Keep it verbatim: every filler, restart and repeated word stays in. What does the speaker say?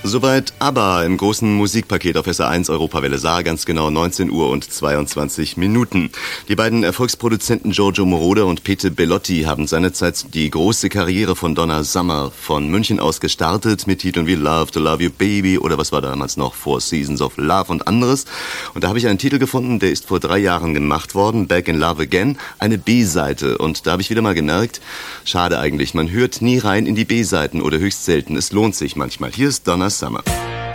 Soweit ABBA im großen Musikpaket auf S R eins Europawelle Saar, ganz genau neunzehn Uhr und zweiundzwanzig Minuten. Die beiden Erfolgsproduzenten Giorgio Moroder und Pete Bellotti haben seinerzeit die große Karriere von Donna Summer von München aus gestartet mit Titeln wie Love to Love You Baby oder was war damals noch, Four Seasons of Love und anderes. Und da habe ich einen Titel gefunden, der ist vor drei Jahren gemacht worden, Back in Love Again, eine B-Seite. Und da habe ich wieder mal gemerkt, schade eigentlich, man hört nie rein in die B-Seiten oder höchst selten. Es lohnt sich manchmal. Hier ist Donna Summer.